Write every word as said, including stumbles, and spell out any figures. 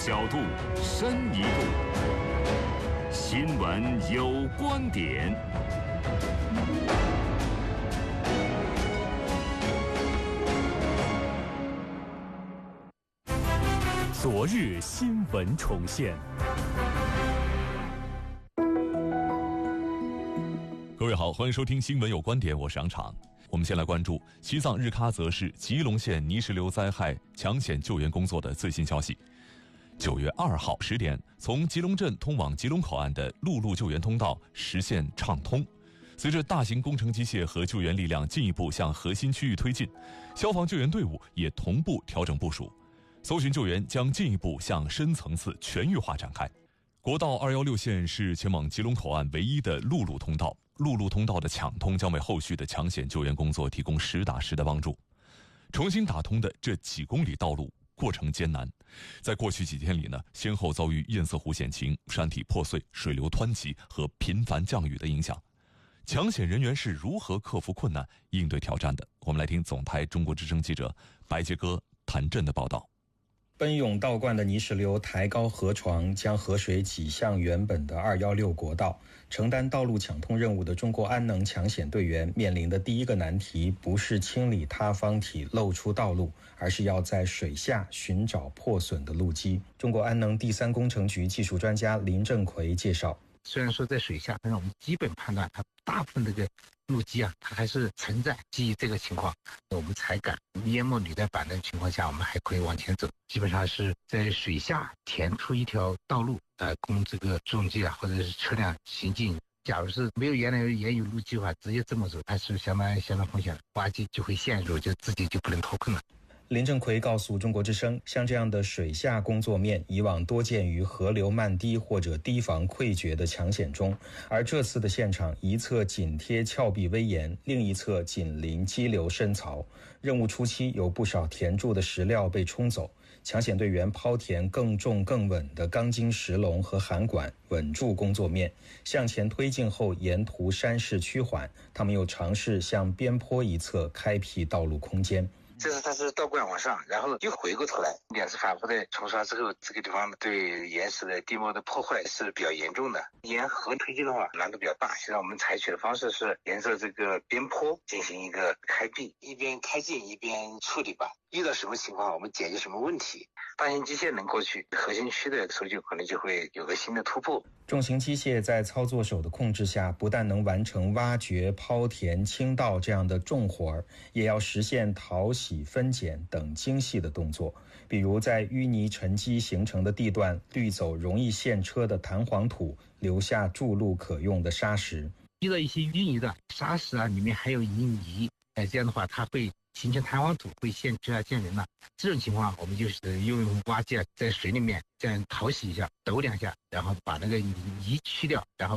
小度，深一度。新闻有观点。昨日新闻重现。各位好，欢迎收听新闻有观点，我是杨昶。我们先来关注西藏日喀则市吉隆县泥石流灾害抢险救援工作的最新消息。九月二号十点，从吉隆镇通往吉隆口岸的陆路救援通道实现畅通。随着大型工程机械和救援力量进一步向核心区域推进，消防救援队伍也同步调整部署，搜寻救援将进一步向深层次全域化展开。国道二一六线是前往吉隆口岸唯一的陆路通道，陆路通道的抢通将为后续的抢险救援工作提供实打实的帮助。重新打通的这几公里道路过程艰难，在过去几天里呢，先后遭遇堰塞湖险情、山体破碎、水流湍急和频繁降雨的影响。抢险人员是如何克服困难、应对挑战的？我们来听总台中国之声记者白杰哥、谭震的报道。 奔涌倒灌的泥石流抬高河床，将河水挤向原本的二一六国道。承担道路抢通任务的中国安能抢险队员面临的第一个难题，不是清理塌方体露出道路，而是要在水下寻找破损的路基。中国安能第三工程局技术专家林正奎介绍， 虽然说在水下，但是我们基本判断它大部分这个路基啊，它还是存在。基于这个情况，我们才敢淹没履带板的情况下，我们还可以往前走。基本上是在水下填出一条道路，呃，供这个重机啊或者是车辆行进。假如是没有原来原有路基的话，直接这么走，还是相当相当风险的，挖机就会陷入，就自己就不能脱困了。 林正奎告诉中国之声，像这样的水下工作面以往多见于河流漫堤或者堤防溃决的抢险中，而这次的现场一侧紧贴峭壁危岩，另一侧紧邻激流深槽。任务初期有不少填筑的石料被冲走，抢险队员抛填更重更稳的钢筋石笼和涵管，稳住工作面。向前推进后，沿途山势趋缓，他们又尝试向边坡一侧开辟道路空间。 这是它是倒灌往上，然后又回过头来，两次反复的冲刷之后，这个地方对岩石的地膜的破坏是比较严重的。沿河推进的话难度比较大，现在我们采取的方式是沿着这个边坡进行一个开辟，一边开进一边处理吧。遇到什么情况我们解决什么问题，大型机械能过去，核心区的搜救可能就会有个新的突破。 重型机械在操作手的控制下，不但能完成挖掘、抛填、清道这样的重活，也要实现淘洗、分拣等精细的动作。比如在淤泥沉积形成的地段滤走容易陷车的弹簧土，留下筑路可用的沙石。 遇到一些淤泥的沙石啊，里面还有泥泥，哎，这样的话它会形成弹簧土，会陷车啊、陷人了。这种情况我们就是用挖机啊，在水里面这样淘洗一下、抖两下，然后把那个泥去掉，然后